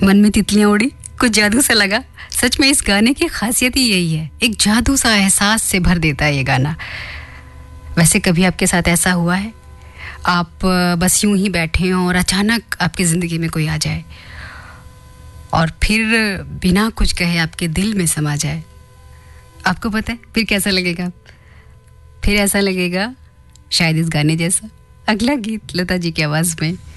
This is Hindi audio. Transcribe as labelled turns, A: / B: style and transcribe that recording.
A: मन में तितलियां उड़ी, कुछ जादू सा लगा। सच में इस गाने की खासियत ही यही है, एक जादू सा एहसास से भर देता है ये गाना। वैसे कभी आपके साथ ऐसा हुआ है, आप बस यूं ही बैठे हों और अचानक आपकी ज़िंदगी में कोई आ जाए और फिर बिना कुछ कहे आपके दिल में समा जाए? आपको पता है फिर कैसा लगेगा? फिर ऐसा लगेगा शायद इस गाने जैसा। अगला गीत लता जी की आवाज़ में